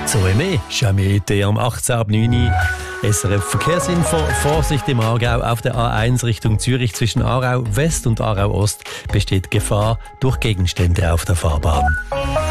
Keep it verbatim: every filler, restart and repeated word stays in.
So mehr, jamais été am achtzehn ab neun Uhr. S R F Verkehrsinfo, Vorsicht im Aargau auf der A eins Richtung Zürich zwischen Aarau West und Aarau Ost besteht Gefahr durch Gegenstände auf der Fahrbahn.